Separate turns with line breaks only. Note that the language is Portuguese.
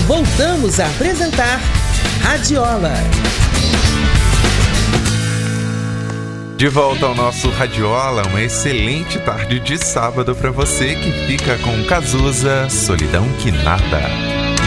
Voltamos a apresentar Radiola.
De volta ao nosso Radiola, uma excelente tarde de sábado para você que fica com Cazuza, Solidão que Nada.